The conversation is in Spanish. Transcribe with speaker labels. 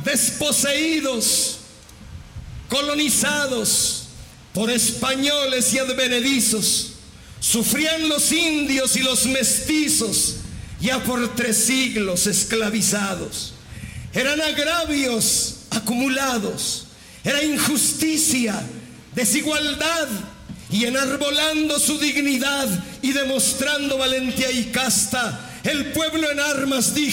Speaker 1: desposeídos, colonizados por españoles y advenedizos, sufrían los indios y los mestizos, ya por 3 siglos esclavizados. Eran agravios acumulados, era injusticia, desigualdad, y enarbolando su dignidad y demostrando valentía y casta, el pueblo en armas dijo: